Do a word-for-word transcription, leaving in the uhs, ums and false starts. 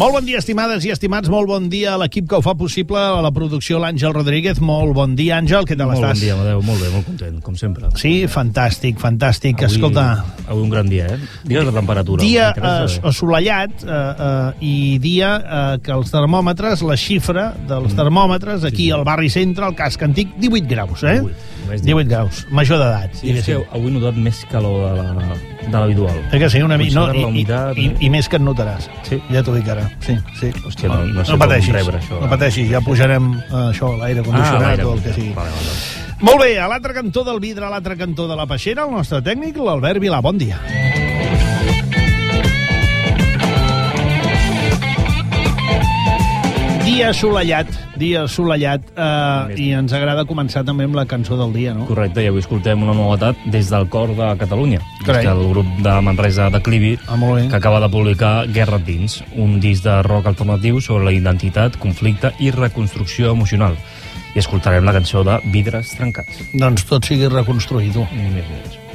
Molt bon dia, estimades i estimats, molt bon dia a l'equip que ho fa possible, a la producció l'Àngel Rodríguez. Molt bon dia, Àngel, què tal molt estàs? Molt bon dia, Amadeu, molt bé, molt content, com sempre. Sí, fantàstic, fantàstic. Avui, Escolta... Avui un gran dia, eh? Dia de temperatura. Dia eh, assolellat eh, eh, i dia eh, que els termòmetres, la xifra dels termòmetres, aquí sí, sí. al barri centre, al casc antic, divuit graus, eh? divuit, divuit graus, major d'edat. Sí, és que avui he notat més calor de la, de l'habitual. Eh que sí, una mica, no, i, humitat, i, i, i més que et notaràs. Sí. Ja t'ho dic ara. Sí, sí. Hòstia, no, no sé no pateixis, com rebre això. no pateixis, ja pujarem uh, això, l'aire condicionat ah, o el que sigui. Vale, vale. Molt bé, a l'altre cantó del vidre, a l'altre cantó de la peixera, el nostre tècnic, l'Albert Vilà. Bon dia. Dia assolellat, dia assolellat, eh, i ens agrada començar també amb la cançó del dia, no? Correcte, i avui escoltem una novetat des del cor de Catalunya. Carai. El grup de Manresa Declivi, ah, molt bé. que acaba de publicar Guerra dins, un disc de rock alternatiu sobre la identitat, conflicte i reconstrucció emocional. I escoltarem la cançó de Vidres trencats. Doncs tot sigui reconstruït, tu. Ni més ni més.